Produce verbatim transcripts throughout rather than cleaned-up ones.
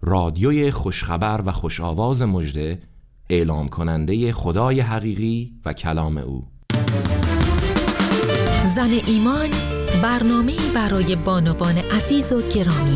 رادیوی خوشخبر و خوشآواز مژده، اعلام کننده خدای حقیقی و کلام او. زن ایمان، برنامه‌ای برای بانوان عزیز و گرامی.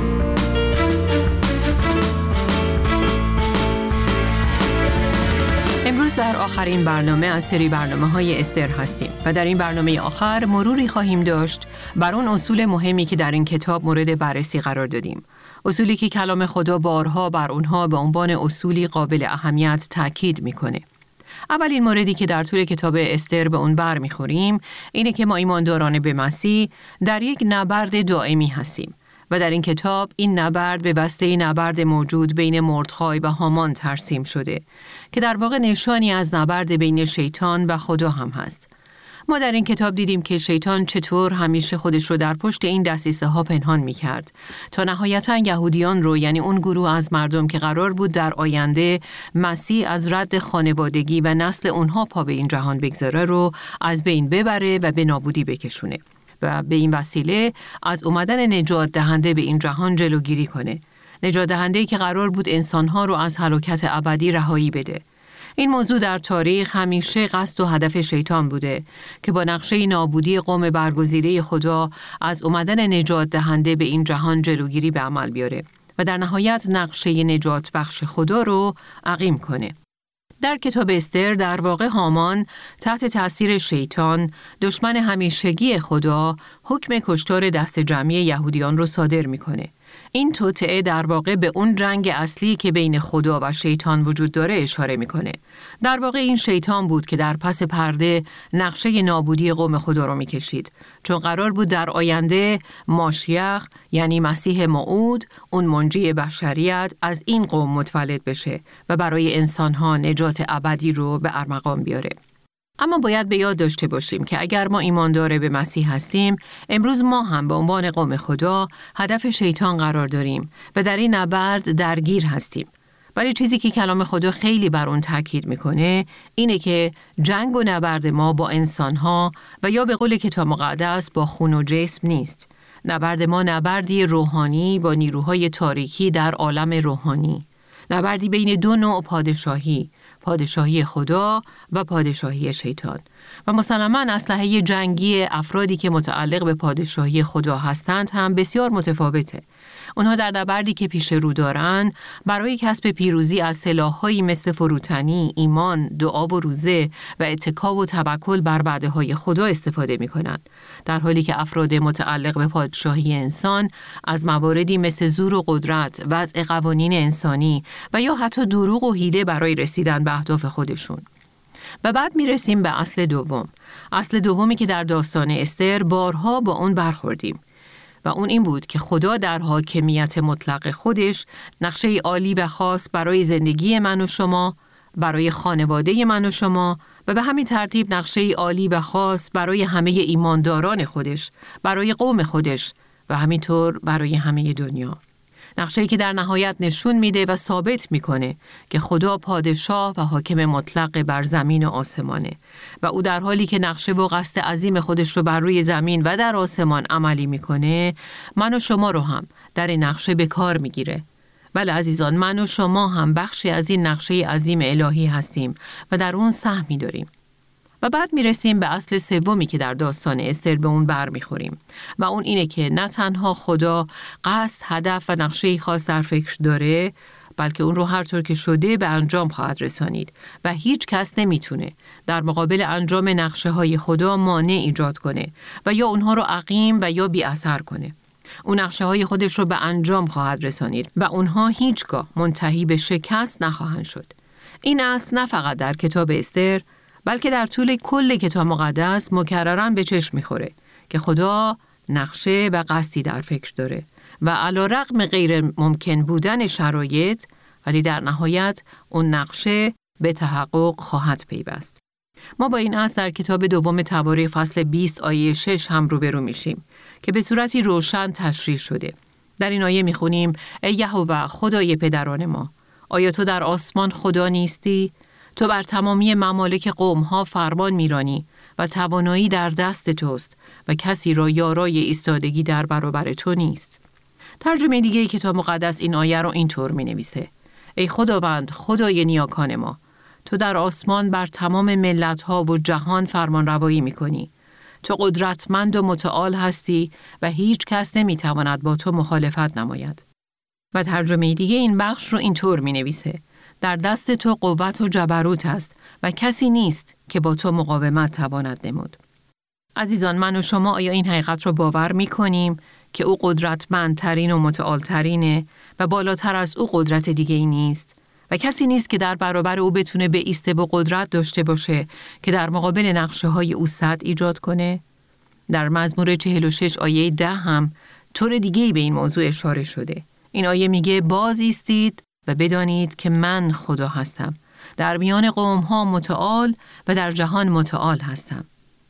امروز در آخرین برنامه از سری برنامه‌های استر هستیم و در این برنامه آخر مروری خواهیم داشت بر اون اصول مهمی که در این کتاب مورد بررسی قرار دادیم. اصولی که کلام خدا بارها بر اونها به عنوان اصولی قابل اهمیت تاکید میکنه. اولین موردی که در طول کتاب استر به اون بر میخوریم اینه که ما ایمانداران به مسیح در یک نبرد دائمی هستیم و در این کتاب این نبرد به واسطه نبرد موجود بین مردخای و هامان ترسیم شده که در واقع نشانی از نبرد بین شیطان و خدا هم هست. ما در این کتاب دیدیم که شیطان چطور همیشه خودش رو در پشت این دسیسه ها پنهان می کرد تا نهایتاً یهودیان رو، یعنی اون گروه از مردم که قرار بود در آینده مسیح از رد خانوادگی و نسل اونها پا به این جهان بگذاره رو از بین ببره و به نابودی بکشونه و به این وسیله از اومدن نجات دهنده به این جهان جلوگیری کنه. نجات دهنده‌ای که قرار بود انسانها رو از هلاکت ابدی رهایی بده. این موضوع در تاریخ همیشه قصد و هدف شیطان بوده که با نقشه نابودی قوم برگزیده خدا از اومدن نجات دهنده به این جهان جلوگیری به عمل بیاره و در نهایت نقشه نجات بخش خدا رو عقیم کنه. در کتاب استر در واقع هامان تحت تأثیر شیطان، دشمن همیشگی خدا، حکم کشتار دست جمعی یهودیان رو صادر میکنه. این توطئه در واقع به اون جنگ اصلی که بین خدا و شیطان وجود داره اشاره میکنه. در واقع این شیطان بود که در پس پرده نقشه نابودی قوم خدا رو میکشید، چون قرار بود در آینده ماشیخ یعنی مسیح موعود، اون منجی بشریت، از این قوم متولد بشه و برای انسانها نجات ابدی رو به ارمغان بیاره. اما باید به یاد داشته باشیم که اگر ما ایماندار به مسیح هستیم، امروز ما هم به عنوان قوم خدا هدف شیطان قرار داریم و در این نبرد درگیر هستیم. ولی چیزی که کلام خدا خیلی بر اون تاکید میکنه اینه که جنگ و نبرد ما با انسانها و یا به قول کتاب مقدس با خون و جسم نیست. نبرد ما نبردی روحانی با نیروهای تاریکی در عالم روحانی. نبردی بین دو نوع پادشاهی، پادشاهی خدا و پادشاهی شیطان. و مسلماً اسلحه جنگی افرادی که متعلق به پادشاهی خدا هستند هم بسیار متفاوته. اونها در نبردی که پیش رو دارن برای کسب پیروزی از سلاح‌هایی مثل فروتنی، ایمان، دعا و روزه و اتکا و توکل بر وعده‌های خدا استفاده می‌کنند، در حالی که افراد متعلق به پادشاهی انسان از مواردی مثل زور و قدرت، وضع قوانین انسانی و یا حتی دروغ و حیله برای رسیدن به اهداف خودشون. و بعد میرسیم به اصل دوم. اصل دومی که در داستان استر بارها با اون برخوردیم و اون این بود که خدا در حاکمیت مطلق خودش نقشه عالی و خاص برای زندگی من و شما، برای خانواده من و شما و به همین ترتیب نقشه عالی و خاص برای همه ایمانداران خودش، برای قوم خودش و همینطور برای همه دنیا. نقشه‌ای که در نهایت نشون میده و ثابت میکنه که خدا پادشاه و حاکم مطلق بر زمین و آسمانه و او در حالی که نقشه و قصد عظیم خودش رو بر روی زمین و در آسمان عملی میکنه، من و شما رو هم در این نقشه به کار میگیره. بله عزیزان، من و شما هم بخشی از این نقشه عظیم الهی هستیم و در اون سهمی داریم. و بعد میرسیم به اصل سومی که در داستان استر به اون بر میخوریم و اون اینه که نه تنها خدا قصد، هدف و نقشه خاص در فکر داره، بلکه اون رو هر طور که شده به انجام خواهد رسانید و هیچ کس نمیتونه در مقابل انجام نقشه های خدا مانع ایجاد کنه و یا اونها رو عقیم و یا بی اثر کنه. اون نقشه های خودش رو به انجام خواهد رسانید و اونها هیچگاه منتهی به شکست نخواهند شد. این اصل نه فقط در کتاب استر، بلکه در طول کل کتاب مقدس مکرراً به چشم میخوره که خدا نقشه و قصدی در فکر داره و علی رغم غیر ممکن بودن شرایط، ولی در نهایت اون نقشه به تحقق خواهد پیوست. ما با این اصل در کتاب دوم تواریخ فصل بیست آیه شش هم روبرو میشیم که به صورتی روشن تشریح شده. در این آیه میخونیم: ای یهوه خدای پدران ما، آیا تو در آسمان خدا نیستی؟ تو بر تمامی ممالک قومها فرمان میرانی و توانایی در دست توست و کسی را یارای ایستادگی در برابر تو نیست. ترجمه دیگه کتاب مقدس این آیه رو اینطور می‌نویسه: ای خداوند، خدای نیاکان ما، تو در آسمان بر تمام ملت‌ها و جهان فرمان روایی می‌کنی. تو قدرتمند و متعال هستی و هیچ کس نمی‌تواند با تو مخالفت نماید. و ترجمه دیگه این بخش رو اینطور می‌نویسه: در دست تو قوت و جبروت است و کسی نیست که با تو مقاومت تواند نمود. عزیزان، من و شما آیا این حقیقت رو باور می‌کنیم که او قدرتمندترین و متعالترینه و بالاتر از او قدرت دیگه ای نیست و کسی نیست که در برابر او بتونه بایسته و قدرت داشته باشه که در مقابل نقشه های او سد ایجاد کنه؟ در مزمور چهل و شش آیه ده هم طور دیگه ای به این موضوع اشاره شده. این آیه میگه باز ایستید و بدانید که من خدا هستم. در میان قوم ها متعال و در جهان متعال هستم.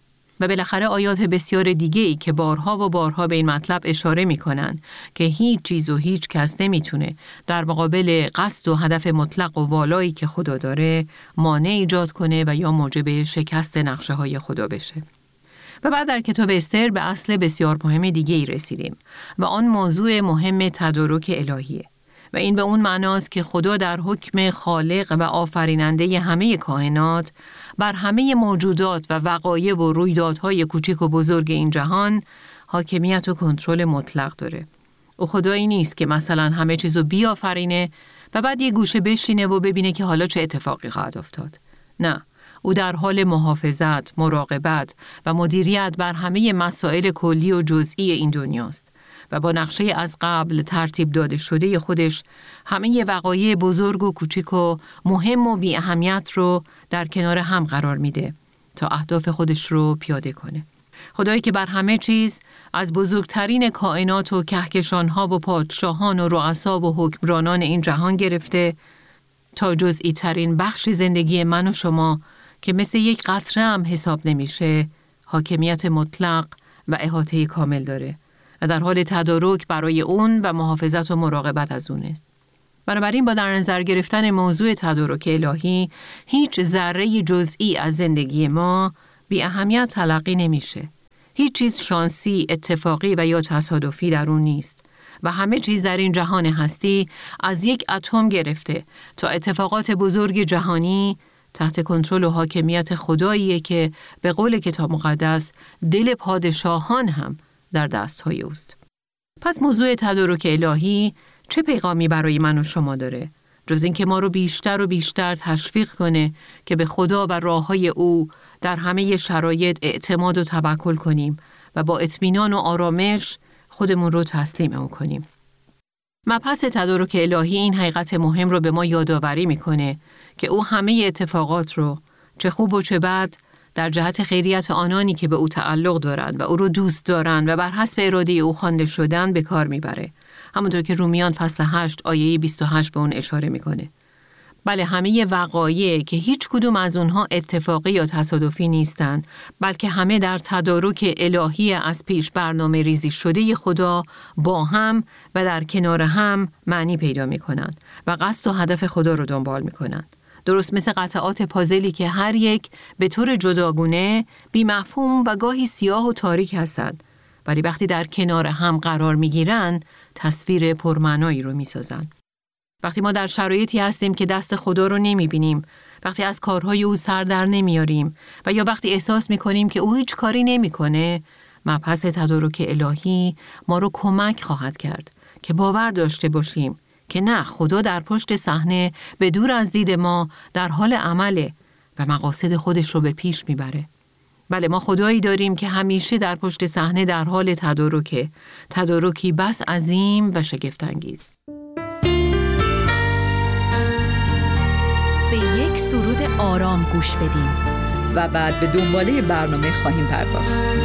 و بالاخره آیات بسیار دیگه‌ای که بارها و بارها به این مطلب اشاره می‌کنن که هیچ چیز و هیچ کس نمیتونه در مقابل قصد و هدف مطلق و والایی که خدا داره مانع ایجاد کنه و یا موجب شکست نقشه‌های خدا بشه. و بعد در کتاب استر به اصل بسیار مهم دیگه‌ای رسیدیم و آن موضوع مهم تدارک الهیه. و این به اون معناست که خدا در حکم خالق و آفریننده همه کائنات بر همه موجودات و وقایع و رویدادهای کوچک و بزرگ این جهان حاکمیت و کنترل مطلق داره. او خدایی نیست که مثلا همه چیزو بیافرینه و بعد یه گوشه بشینه و ببینه که حالا چه اتفاقی خواهد افتاد. نه، او در حال محافظت، مراقبت و مدیریت بر همه مسائل کلی و جزئی این دنیاست و با نقشه از قبل ترتیب داده شده خودش همه وقایع بزرگ و کوچک و مهم و بی اهمیت رو در کنار هم قرار میده تا اهداف خودش رو پیاده کنه. خدایی که بر همه چیز از بزرگترین کائنات و کهکشانها و پادشاهان و رؤسا و حکمرانان این جهان گرفته تا جزئی ترین بخش زندگی من و شما که مثل یک قطره هم حساب نمیشه حاکمیت مطلق و احاطه کامل داره و در حال تدارک برای اون و محافظت و مراقبت از اونه. بنابراین با در نظر گرفتن موضوع تدارک الهی هیچ ذره جزئی از زندگی ما بی اهمیت تلقی نمیشه. هیچ چیز شانسی، اتفاقی و یا تصادفی در اون نیست و همه چیز در این جهان هستی از یک اتم گرفته تا اتفاقات بزرگ جهانی تحت کنترل و حاکمیت خداییه که به قول کتاب مقدس دل پادشاهان هم در دستهای اوست. پس موضوع تدارک الهی چه پیغامی برای من و شما داره؟ جز اینکه ما رو بیشتر و بیشتر تشویق کنه که به خدا و راههای او در همه شرایط اعتماد و توکل کنیم و با اطمینان و آرامش خودمون رو تسلیم او کنیم. مبحث تدارک الهی این حقیقت مهم رو به ما یادآوری میکنه که او همه اتفاقات رو چه خوب و چه بد در جهت خیریت آنانی که به او تعلق دارند و او رو دوست دارند و بر حسب اراده او خوانده شدن به کار میبره. همونطور که رومیان فصل هشت آیه بیست و هشت به اون اشاره میکنه. بله، همه وقایع که هیچ کدوم از اونها اتفاقی یا تصادفی نیستند، بلکه همه در تدارک الهی از پیش برنامه ریزی شده خدا با هم و در کنار هم معنی پیدا میکنند و قصد و هدف خدا رو دنبال میکنند. درست مثل قطعات پازلی که هر یک به طور جداگونه، بی مفهوم و گاهی سیاه و تاریک هستند، ولی وقتی در کنار هم قرار میگیرند تصویر پرمعنایی رو میسازند. وقتی ما در شرایطی هستیم که دست خدا رو نمیبینیم، وقتی از کارهای او سر در نمیاریم و یا وقتی احساس میکنیم که او هیچ کاری نمیکنه، مبحث تدارک الهی ما رو کمک خواهد کرد که باور داشته باشیم که نه، خدا در پشت صحنه به دور از دید ما در حال عمله و مقاصد خودش رو به پیش میبره. بله، ما خدایی داریم که همیشه در پشت صحنه در حال تدارکه، تدارکی بس عظیم و شگفت‌انگیز. به یک سرود آرام گوش بدیم و بعد به دنباله برنامه خواهیم پرداخت.